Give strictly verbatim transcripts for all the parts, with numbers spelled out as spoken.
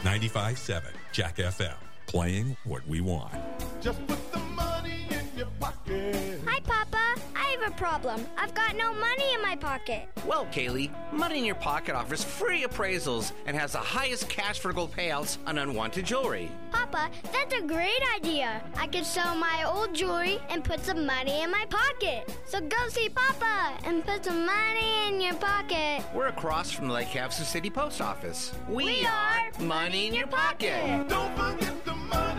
ninety-five point seven Jack F M, playing what we want. Just put the money in your pocket. Hi, Papa. I have a problem. I've got no money in my pocket. Well, Kaylee, Money in Your Pocket offers free appraisals and has the highest cash for gold payouts on unwanted jewelry. Papa, that's a great idea. I could sell my old jewelry and put some money in my pocket. So go see Papa and put some money in your pocket. We're across from the Lake Havasu City Post Office. We, We are are Money in Your Pocket. Don't forget the money.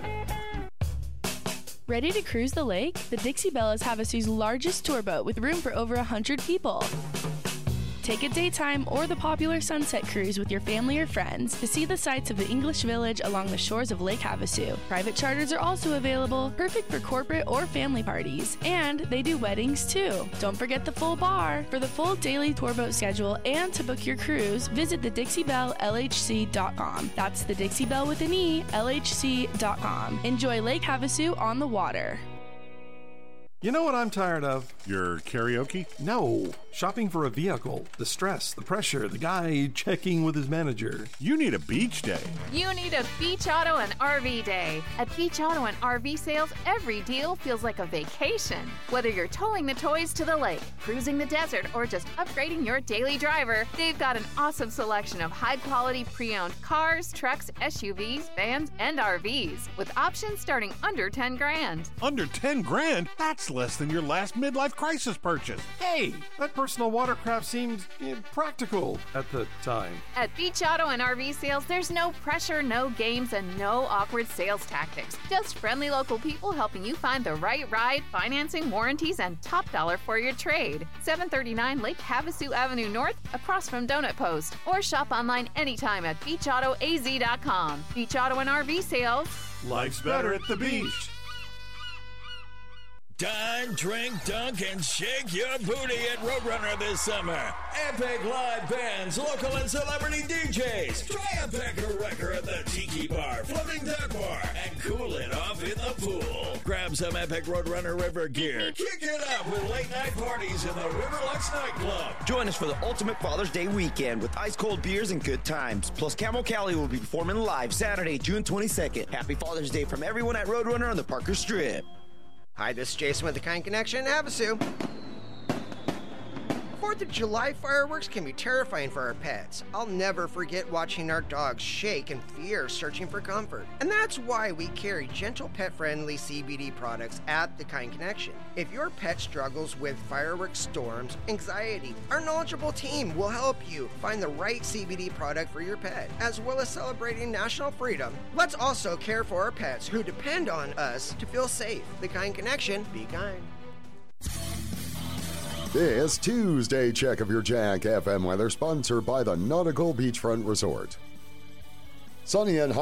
Ready to cruise the lake? The Dixie Belle is Havasu's largest tour boat with room for over one hundred people. Take a daytime or the popular sunset cruise with your family or friends to see the sights of the English Village along the shores of Lake Havasu. Private charters are also available, perfect for corporate or family parties. And they do weddings too. Don't forget the full bar. For the full daily tour boat schedule and to book your cruise, visit the Dixie Belle L H C dot com. That's the Dixie Belle with an E, L H C dot com. Enjoy Lake Havasu on the water. You know what I'm tired of? Your karaoke? No. Shopping for a vehicle. The stress, the pressure, the guy checking with his manager. You need a beach day. You need a Beach Auto and R V day. At Beach Auto and R V sales, every deal feels like a vacation. Whether you're towing the toys to the lake, cruising the desert, or just upgrading your daily driver, they've got an awesome selection of high-quality pre-owned cars, trucks, S U Vs, vans, and R Vs, with options starting under ten grand. Under ten grand? That's less than your last midlife crisis purchase. Hey, that personal watercraft seemed impractical at the time. At Beach Auto and R V sales, there's no pressure, no games, and no awkward sales tactics. Just friendly local people helping you find the right ride, financing, warranties, and top dollar for your trade. seven thirty-nine Lake Havasu Avenue North, across from Donut Post. Or shop online anytime at beach auto a z dot com. Beach Auto and R V sales. Life's better at the beach. Dine, drink, dunk, and shake your booty at Roadrunner this summer. Epic live bands, local and celebrity D Js. Try a Becker Wrecker at the Tiki Bar, Floating Duck Bar, and cool it off in the pool. Grab some Epic Roadrunner River gear. Kick it up with late night parties in the Riverlux nightclub. Join us for the ultimate Father's Day weekend with ice cold beers and good times. Plus, Camel Cali will be performing live Saturday, June twenty-second. Happy Father's Day from everyone at Roadrunner on the Parker Strip. Hi, this is Jason with the Kind Connection in Havasu. fourth of July fireworks can be terrifying for our pets. I'll never forget watching our dogs shake in fear searching for comfort. And that's why we carry gentle pet-friendly C B D products at the Kind Connection. If your pet struggles with fireworks storms, anxiety, our knowledgeable team will help you find the right C B D product for your pet. As well as celebrating national freedom, let's also care for our pets who depend on us to feel safe. The Kind Connection, be kind. This Tuesday check of your Jack F M weather sponsored by the Nautical Beachfront Resort. Sunny and